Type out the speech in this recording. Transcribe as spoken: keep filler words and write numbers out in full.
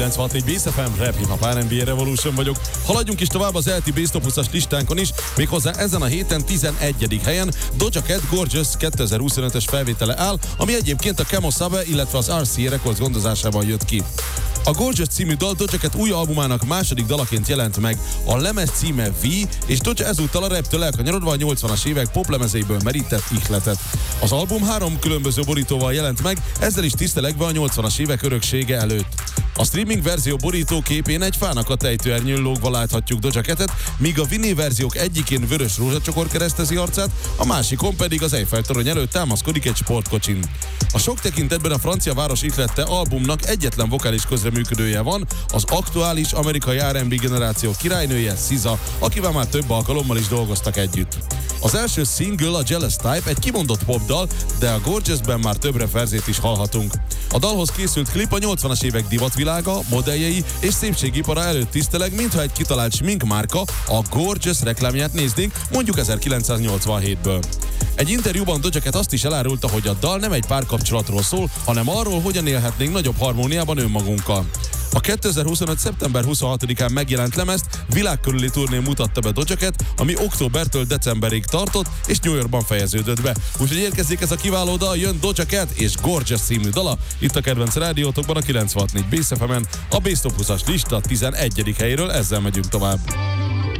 kilencvenhat Bass ef em, Rap Hip Hop er and bé Revolution vagyok. Haladjunk is tovább az el té Bass Top húszas listánkon is, méghozzá ezen a héten tizenegyedik helyen Doja Cat Gorgeous kétezer-huszonötös felvétele áll, ami egyébként a Kemo Sabe, illetve az er cé á Records gondozásában jött ki. A Gorgeous című dal Doja Cat új albumának második dalaként jelent meg. A lemez címe V, és Doja ezúttal a raptől elkanyarodva a nyolcvanas évek poplemezéből merített ihletet. Az album három különböző borítóval jelent meg, ezzel is tisztelegve a nyolcvanas évek öröksége előtt. A streaming verzió borítóképén egy fának a tejtőernyőn lógva láthatjuk Doja Catet, míg a vinyl verziók egyikén vörös rózsacsokor keresztezi arcát, a másikon pedig az Eiffel-torony előtt támaszkodik egy sportkocsin. A sok tekintetben a francia város ihlette albumnak egyetlen vokális közreműködője van, az aktuális amerikai er and bé generáció királynője, es zé á, akivel már több alkalommal is dolgoztak együtt. Az első single, a Jealous Type, egy kimondott popdal, de a Gorgeousben már több referzét is hallhatunk. A dalhoz készült klip a nyolcvanas évek divatvilága, modelljei és szépségipara előtt tiszteleg, mintha egy kitalált sminkmárka, a Gorgeous reklámját néznénk, mondjuk ezerkilencszáznyolcvanhétből. Egy interjúban Doja Cat azt is elárulta, hogy a dal nem egy párkapcsolatról szól, hanem arról, hogyan élhetnénk nagyobb harmóniában önmagunkkal. A kétezer-huszonöt. szeptember huszonhatodikán megjelent lemezt világkörüli turnén mutatta be Doja Cat, ami októbertől decemberig tartott, és New Yorkban fejeződött be. Úgyhogy érkezik ez a kiváló dal, jön Doja Cat és Gorgeous című dala, itt a kedvenc rádiótokban a kilencvenhat Bass ef emen, a Bass Top húszas lista tizenegyedik helyéről, ezzel megyünk tovább.